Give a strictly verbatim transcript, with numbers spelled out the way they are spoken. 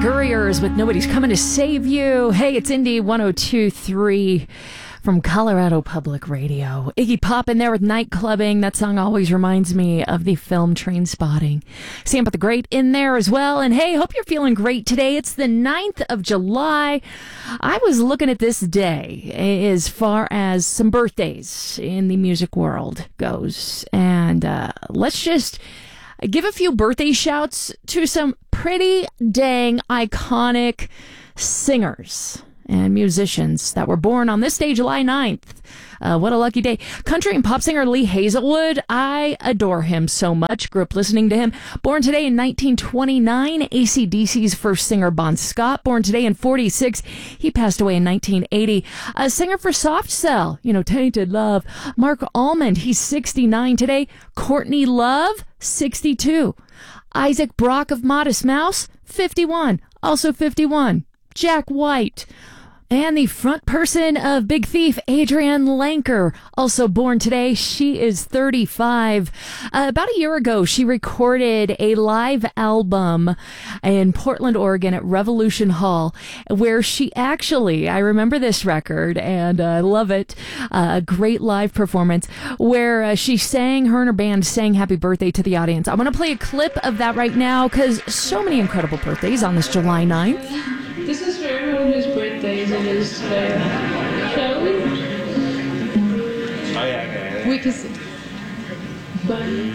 Gurriers with Nobody's Coming to Save You. Hey, it's Indy one oh two point three from Colorado Public Radio. Iggy Pop in there with Night Clubbing. That song always reminds me of the film Trainspotting. Sam the Great in there as well. And hey, hope you're feeling great today. It's the ninth of July. I was looking at this day as far as some birthdays in the music world goes. And uh, let's just give a few birthday shouts to some pretty dang iconic singers and musicians that were born on this day, July ninth. Uh, what a lucky day. Country and pop singer Lee Hazelwood. I adore him so much. Grew up listening to him. Born today in nineteen twenty-nine. A C D C's first singer, Bon Scott. Born today in forty-six. He passed away in nineteen eighty. A singer for Soft Cell. You know, Tainted Love. Mark Almond. He's sixty-nine today. Courtney Love, sixty-two. Isaac Brock of Modest Mouse, fifty-one. Also fifty-one. Jack White. And the front person of Big Thief, Adrienne Lenker, also born today. She is thirty-five. Uh, about a year ago, she recorded a live album in Portland, Oregon at Revolution Hall, where she actually, I remember this record, and uh, I love it, uh, a great live performance, where uh, she sang, her and her band sang Happy Birthday to the audience. I'm going to play a clip of that right now, because so many incredible birthdays on this July ninth. This is for everyone whose birthdays it is today. Shall we? Oh, yeah, okay. We can. Bye.